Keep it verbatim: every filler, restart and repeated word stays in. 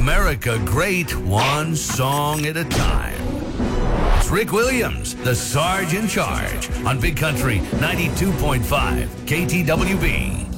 America great one song at a time. It's Rick Williams, the Sarge in Charge, on Big Country ninety-two point five K T W B.